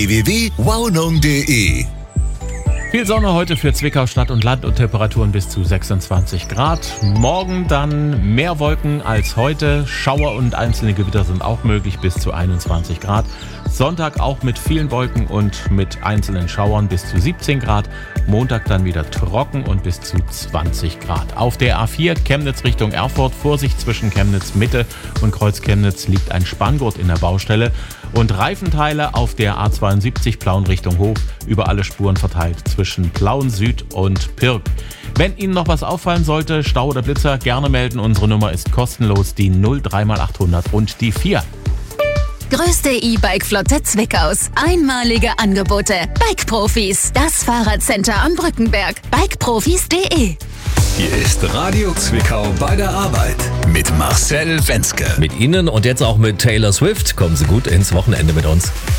www.wownong.de. Viel Sonne heute für Zwickau, Stadt und Land und Temperaturen bis zu 26 Grad. Morgen dann mehr Wolken als heute. Schauer und einzelne Gewitter sind auch möglich bis zu 21 Grad. Sonntag auch mit vielen Wolken und mit einzelnen Schauern bis zu 17 Grad. Montag dann wieder trocken und bis zu 20 Grad. Auf der A4 Chemnitz Richtung Erfurt, Vorsicht zwischen Chemnitz Mitte und Kreuz Chemnitz liegt ein Spanngurt in der Baustelle. Und Reifenteile auf der A72 Plauen Richtung Hof, über alle Spuren verteilt zwischen Plauen Süd und Pirk. Wenn Ihnen noch was auffallen sollte, Stau oder Blitzer, gerne melden. Unsere Nummer ist kostenlos, die 03x800 und die 4. Größte E-Bike-Flotte Zwickaus. Einmalige Angebote. Bike-Profis. Das Fahrradcenter am Brückenberg. Bikeprofis.de. Hier ist Radio Zwickau bei der Arbeit mit Marcel Wenzke. Mit Ihnen und jetzt auch mit Taylor Swift. Kommen Sie gut ins Wochenende mit uns.